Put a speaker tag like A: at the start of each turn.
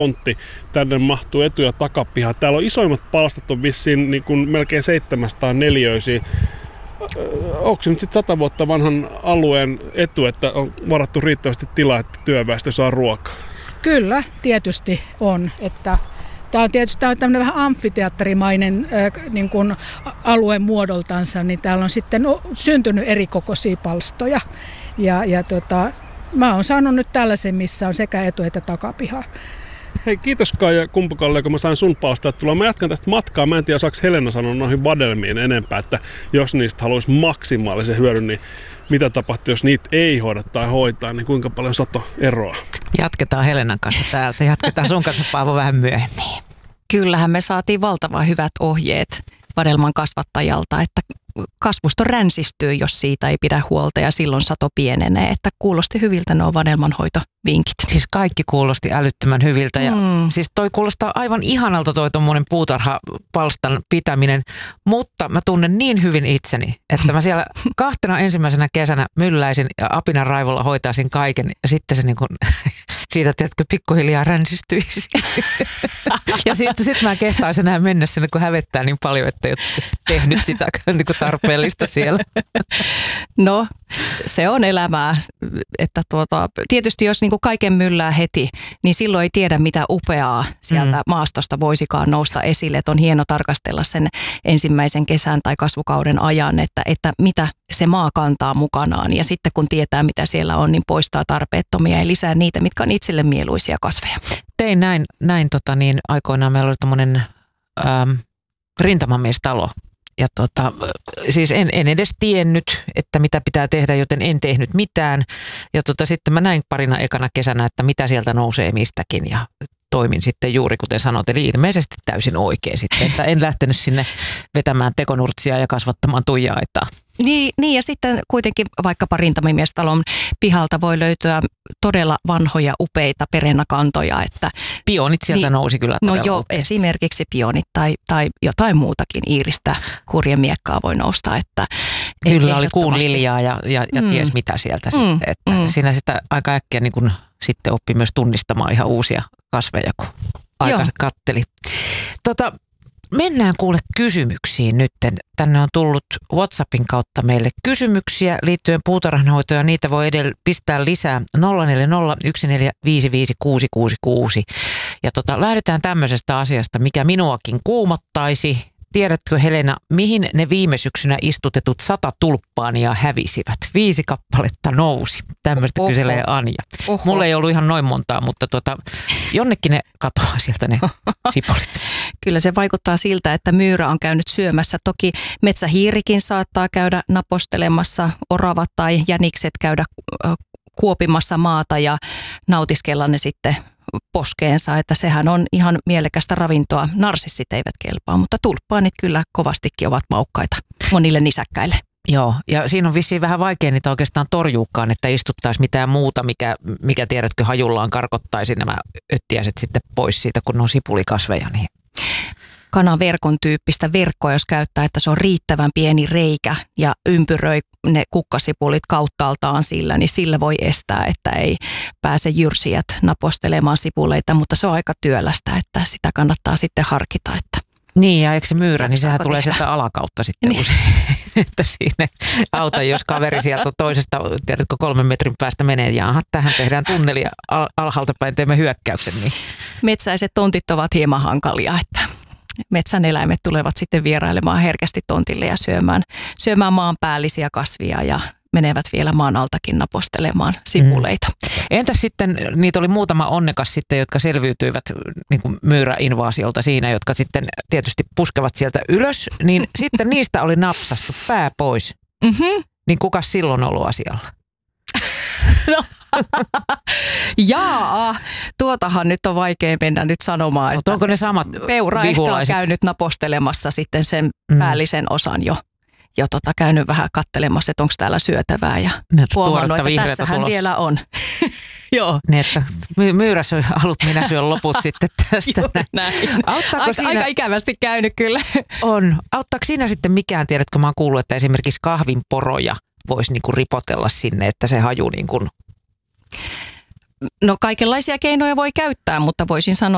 A: tontti. Tänne mahtuu etu- ja takapiha. Täällä on isoimmat palstat on vissiin niin kuin melkein 700 neliöisiä. Onko se nyt sitten 100 vuotta vanhan alueen etu, että on varattu riittävästi tilaa, että työväestö saa ruokaa?
B: Kyllä, tietysti on. Tämä on tietysti tämmöinen vähän amfiteatterimainen niin kuin alue muodoltansa, niin täällä on sitten syntynyt erikokoisia palstoja. Mä oon saanut nyt tällaisen, missä on sekä etu- että takapiha.
A: Hei, kiitos Kaija Kumpukalle, kun mä sain sun palstaa tulla. Mä jatkan tästä matkaa. Mä en tiedä, osaako Helena sanoa noihin vadelmiin enempää, että jos niistä haluaisi maksimaalisen hyödyn, niin mitä tapahtuu, jos niitä ei hoida tai hoitaa, niin kuinka paljon sato eroaa?
C: Jatketaan Helenan kanssa täältä. Jatketaan sun kanssa, Paavo, vähän myöhemmin.
D: Kyllähän me saatiin valtavan hyvät ohjeet vadelman kasvattajalta, että kasvusto ränsistyy, jos siitä ei pidä huolta ja silloin sato pienenee. Että kuulosti hyviltä nuo vadelmanhoitovinkit.
C: Siis kaikki kuulosti älyttömän hyviltä ja siis toi kuulostaa aivan ihanalta toi tommonen puutarhapalstan pitäminen, mutta mä tunnen niin hyvin itseni, että mä siellä 2 ensimmäisenä kesänä mylläisin ja apinan raivolla hoitaisin kaiken ja sitten se niinku siitä, tiedätkö, pikkuhiljaa ränsistyisi. Ja sitten mä kehtaisin enää mennä sinne, kun hävettää niin paljon, että ei ole tehnyt sitä niin kuin tarpeellista siellä.
D: No, se on elämää. Että tietysti jos niin kuin kaiken myllää heti, niin silloin ei tiedä, mitä upeaa sieltä maastosta voisikaan nousta esille. Että on hieno tarkastella sen ensimmäisen kesän tai kasvukauden ajan, että mitä se maa kantaa mukanaan. Ja sitten kun tietää, mitä siellä on, niin poistaa tarpeettomia ja lisää niitä, mitkä on itselle mieluisia kasveja.
C: Tein näin aikoinaan meillä oli tommonen rintamamiestalo. Ja siis en edes tiennyt, että mitä pitää tehdä, joten en tehnyt mitään. Ja sitten mä näin parina ekana kesänä, että mitä sieltä nousee mistäkin ja toimin sitten juuri kuten sanot, eli ilmeisesti täysin oikein sitten, että en lähtenyt sinne vetämään tekonurtsia ja kasvattamaan tuija-aitaa.
D: Niin ja sitten kuitenkin vaikkapa rintamamiestalon pihalta voi löytyä todella vanhoja, upeita perennakantoja. Että
C: pionit sieltä nousi kyllä todella
D: No joo,
C: upeasti.
D: Esimerkiksi pionit tai jotain muutakin iiristä kurjemiekkaa voi nousta. Että
C: kyllä oli kuun liljaa ja ties mitä sieltä sitten. Että siinä sitä aika äkkiä niin kun sitten oppi myös tunnistamaan ihan uusia kasveja, kun aika katteli. Mennään kuule kysymyksiin nyt. Tänne on tullut WhatsAppin kautta meille kysymyksiä liittyen puutarhanhoitoon ja niitä voi pistää lisää 0401455666. Ja lähdetään tämmöisestä asiasta, mikä minuakin kuumottaisi. Tiedätkö Helena, mihin ne viime syksynä istutetut 100 tulppaania hävisivät? 5 kappaletta nousi. Tämmöistä kyselee Anja. Mulla ei ollut ihan noin montaa, mutta jonnekin ne katoaa sieltä ne sipolit.
D: Kyllä se vaikuttaa siltä, että myyrä on käynyt syömässä. Toki metsähiirikin saattaa käydä napostelemassa, oravat tai jänikset käydä kuopimassa maata ja nautiskella ne sitten poskeensa, että sehän on ihan mielekästä ravintoa. Narsissit eivät kelpaa, mutta tulppaanit kyllä kovastikin ovat maukkaita monille nisäkkäille.
C: Joo, ja siinä on vissiin vähän vaikea niitä oikeastaan torjuukaan, että istuttaisi mitään muuta, mikä tiedätkö hajullaan karkottaisi nämä öttiäiset sitten pois siitä, kun ne on sipulikasveja. Niin.
D: Kanaverkon tyyppistä verkkoa, jos käyttää, että se on riittävän pieni reikä ja ympyröi ne kukkasipulit kauttaaltaan sillä, niin sillä voi estää, että ei pääse jyrsijät napostelemaan sipuleita, mutta se on aika työlästä, että sitä kannattaa sitten harkita. Että
C: niin, ja eikö se myyrä, niin sehän tulee sieltä alakautta sitten niin. Usein, että siinä auta, jos kaveri sieltä toisesta, tiedätkö, 3 metrin päästä menee, ja tähän tehdään tunnelia alhaalta päin, teemme hyökkäyksen. Niin.
D: Metsäiset tontit ovat hieman hankalia, että metsän eläimet tulevat sitten vierailemaan herkästi tontille ja syömään maanpäällisiä kasvia ja menevät vielä maan altakin napostelemaan sipuleita.
C: Entäs sitten, niitä oli muutama onnekas sitten, jotka selviytyivät niin kuin myyräinvaasiolta siinä, jotka sitten tietysti puskevat sieltä ylös, niin sitten niistä oli napsastu pää pois. Niin kukas silloin ollut asialla?
D: No. Jaa, tuotahan nyt on vaikea mennä nyt sanomaan, että
C: onko ne samat
D: peura ehkä on käynyt napostelemassa sitten sen päällisen osan jo käynyt vähän kattelemassa, että onko täällä syötävää ja huomannut, että tässähän tulossa vielä on. Joo.
C: Niin, että myyrä syö alut, minä syön loput sitten tästä.
D: Aika ikävästi käynyt kyllä.
C: On. Auttaako siinä sitten mikään, tiedätkö, mä oon kuullut, että esimerkiksi kahvinporoja voisi niinku ripotella sinne, että se haju niin kuin.
D: No kaikenlaisia keinoja voi käyttää, mutta voisin sanoa,